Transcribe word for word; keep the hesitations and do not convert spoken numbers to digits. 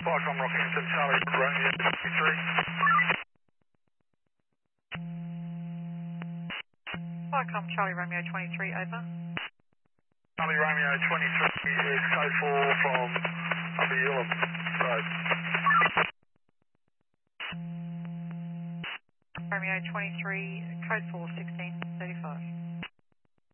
Viacom Rockington, Charlie Romeo twenty-three. Viacom Charlie Romeo twenty-three, over. Charlie Romeo twenty-three is code four from Upper Elam Road. Romeo twenty-three, code four, sixteen thirty-five.